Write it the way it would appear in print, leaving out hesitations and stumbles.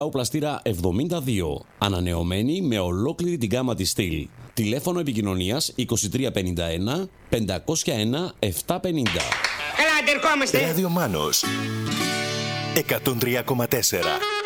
Πλαστήρα 72. Ανανεωμένη με ολόκληρη την γάμα της στυλ. Τηλέφωνο επικοινωνίας 2351 501 750. Καλά, αντερχόμαστε. Ράδιο Μάνος 103,4.